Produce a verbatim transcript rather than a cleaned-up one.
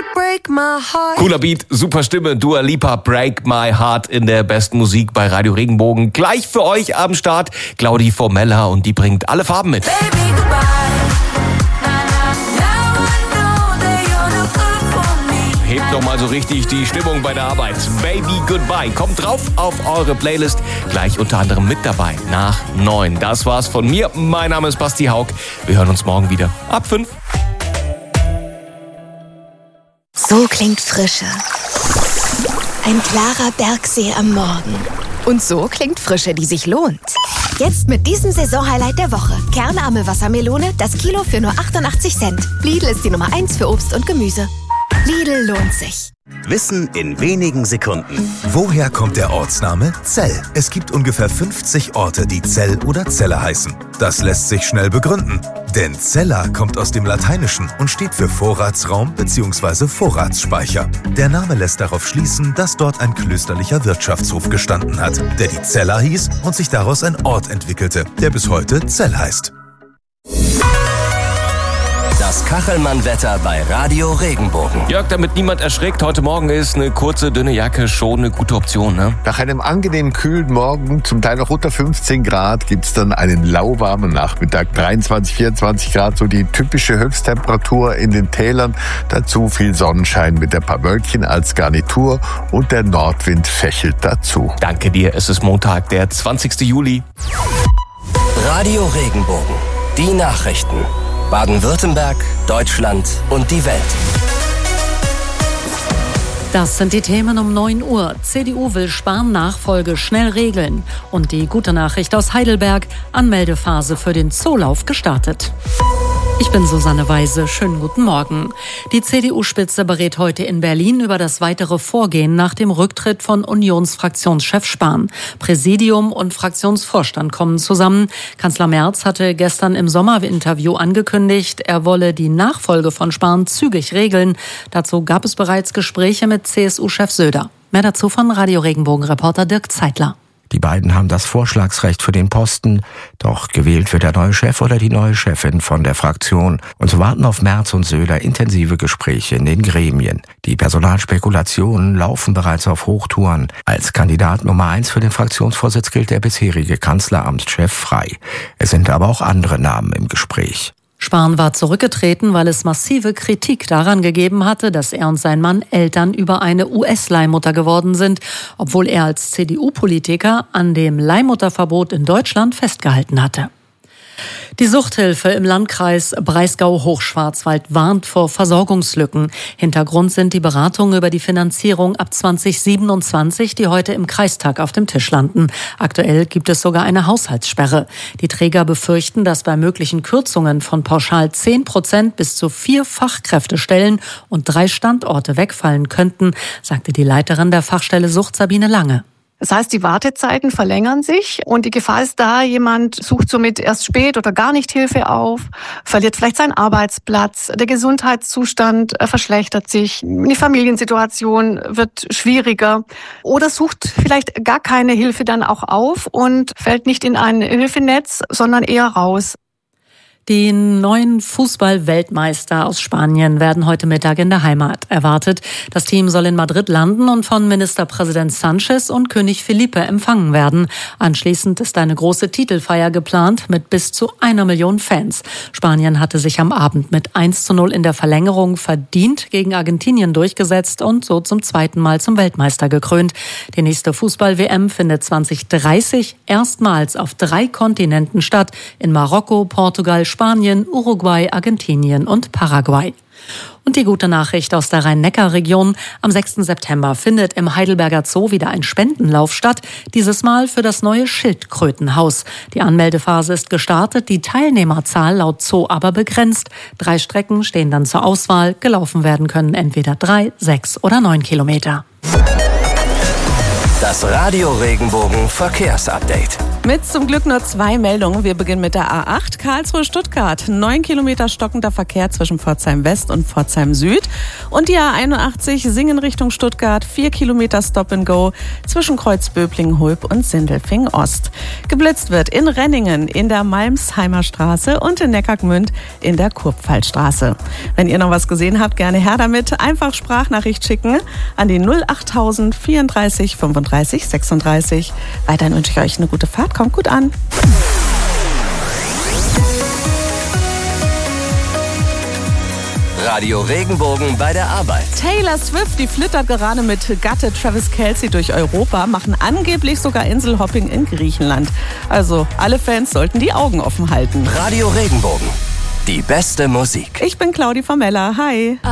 break my heart. Cooler Beat, super Stimme, Dua Lipa, Break My Heart in der besten Musik bei Radio Regenbogen. Gleich für euch am Start Claudi Formella und die bringt alle Farben mit. Baby, goodbye. Hebt doch mal so richtig die Stimmung bei der Arbeit. Baby Goodbye. Kommt drauf auf eure Playlist. Gleich unter anderem mit dabei nach neun. Das war's von mir. Mein Name ist Basti Haug. Wir hören uns morgen wieder. Ab fünf. So klingt Frische. Ein klarer Bergsee am Morgen. Und so klingt Frische, die sich lohnt. Jetzt mit diesem Saisonhighlight der Woche. Kernarme Wassermelone, das Kilo für nur achtundachtzig Cent. Lidl ist die Nummer eins für Obst und Gemüse. Lidl lohnt sich. Wissen in wenigen Sekunden. Woher kommt der Ortsname Zell? Es gibt ungefähr fünfzig Orte, die Zell oder Celle heißen. Das lässt sich schnell begründen. Denn Cella kommt aus dem Lateinischen und steht für Vorratsraum bzw. Vorratsspeicher. Der Name lässt darauf schließen, dass dort ein klösterlicher Wirtschaftshof gestanden hat, der die Cella hieß und sich daraus ein Ort entwickelte, der bis heute Zell heißt. Das Kachelmann-Wetter bei Radio Regenbogen. Jörg, damit niemand erschrickt, heute Morgen ist eine kurze, dünne Jacke schon eine gute Option, ne? Nach einem angenehm kühlen Morgen, zum Teil noch unter fünfzehn Grad, gibt's dann einen lauwarmen Nachmittag. dreiundzwanzig, vierundzwanzig Grad, so die typische Höchsttemperatur in den Tälern. Dazu viel Sonnenschein mit ein paar Wölkchen als Garnitur und der Nordwind fächelt dazu. Danke dir, es ist Montag, der zwanzigsten Juli. Radio Regenbogen. Die Nachrichten. Baden-Württemberg, Deutschland und die Welt. Das sind die Themen um neun Uhr. C D U will Spahn-Nachfolge schnell regeln. Und die gute Nachricht aus Heidelberg, Anmeldephase für den Zoolauf gestartet. Ich bin Susanne Weise. Schönen guten Morgen. Die C D U-Spitze berät heute in Berlin über das weitere Vorgehen nach dem Rücktritt von Unionsfraktionschef Spahn. Präsidium und Fraktionsvorstand kommen zusammen. Kanzler Merz hatte gestern im Sommerinterview angekündigt, er wolle die Nachfolge von Spahn zügig regeln. Dazu gab es bereits Gespräche mit C S U-Chef Söder. Mehr dazu von Radio Regenbogen-Reporter Dirk Zeitler. Die beiden haben das Vorschlagsrecht für den Posten, doch gewählt wird der neue Chef oder die neue Chefin von der Fraktion. Und so warten auf Merz und Söder intensive Gespräche in den Gremien. Die Personalspekulationen laufen bereits auf Hochtouren. Als Kandidat Nummer eins für den Fraktionsvorsitz gilt der bisherige Kanzleramtschef Frey. Es sind aber auch andere Namen im Gespräch. Spahn war zurückgetreten, weil es massive Kritik daran gegeben hatte, dass er und sein Mann Eltern über eine U S-Leihmutter geworden sind, obwohl er als C D U-Politiker an dem Leihmutterverbot in Deutschland festgehalten hatte. Die Suchthilfe im Landkreis Breisgau-Hochschwarzwald warnt vor Versorgungslücken. Hintergrund sind die Beratungen über die Finanzierung ab zwanzig siebenundzwanzig, die heute im Kreistag auf dem Tisch landen. Aktuell gibt es sogar eine Haushaltssperre. Die Träger befürchten, dass bei möglichen Kürzungen von pauschal zehn Prozent bis zu vier Fachkräftestellen und drei Standorte wegfallen könnten, sagte die Leiterin der Fachstelle Sucht Sabine Lange. Das heißt, die Wartezeiten verlängern sich und die Gefahr ist da, jemand sucht somit erst spät oder gar nicht Hilfe auf, verliert vielleicht seinen Arbeitsplatz, der Gesundheitszustand verschlechtert sich, die Familiensituation wird schwieriger oder sucht vielleicht gar keine Hilfe dann auch auf und fällt nicht in ein Hilfenetz, sondern eher raus. Die neuen Fußball-Weltmeister aus Spanien werden heute Mittag in der Heimat erwartet. Das Team soll in Madrid landen und von Ministerpräsident Sánchez und König Felipe empfangen werden. Anschließend ist eine große Titelfeier geplant mit bis zu einer Million Fans. Spanien hatte sich am Abend mit eins zu null in der Verlängerung verdient gegen Argentinien durchgesetzt und so zum zweiten Mal zum Weltmeister gekrönt. Die nächste Fußball-W M findet zwanzig dreißig erstmals auf drei Kontinenten statt. In Marokko, Portugal, Spanien, Uruguay, Argentinien und Paraguay. Und die gute Nachricht aus der Rhein-Neckar-Region. Am sechsten September findet im Heidelberger Zoo wieder ein Spendenlauf statt. Dieses Mal für das neue Schildkrötenhaus. Die Anmeldephase ist gestartet, die Teilnehmerzahl laut Zoo aber begrenzt. Drei Strecken stehen dann zur Auswahl. Gelaufen werden können entweder drei, sechs oder neun Kilometer. Das Radio Regenbogen Verkehrsupdate. Mit zum Glück nur zwei Meldungen. Wir beginnen mit der A acht Karlsruhe-Stuttgart. Neun Kilometer stockender Verkehr zwischen Pforzheim West und Pforzheim Süd. Und die A einundachtzig Singen Richtung Stuttgart, vier Kilometer Stop and Go zwischen Kreuz Böblingen-Hulb und Sindelfingen Ost. Geblitzt wird in Renningen, in der Malmsheimer Straße und in Neckargmünd in der Kurpfalzstraße. Wenn ihr noch was gesehen habt, gerne her damit. Einfach Sprachnachricht schicken an die null achttausend vierunddreißig fünfunddreißig sechsunddreißig. Weiterhin wünsche ich euch eine gute Fahrt. Kommt gut an. Radio Regenbogen bei der Arbeit. Taylor Swift, die flittert gerade mit Gatte Travis Kelce durch Europa, machen angeblich sogar Inselhopping in Griechenland. Also alle Fans sollten die Augen offen halten. Radio Regenbogen, die beste Musik. Ich bin Claudi Formella. Hi.